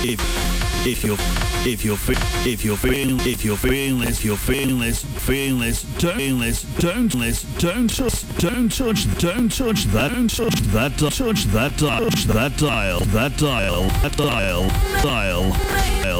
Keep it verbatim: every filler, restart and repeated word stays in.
if if you're if you're fe- if you're feeling if you're feeling this you're feeling this feeling this don't this don't this don't touch don't touch don't touch that don't touch that touch that touch that dial that dial that dial dial dial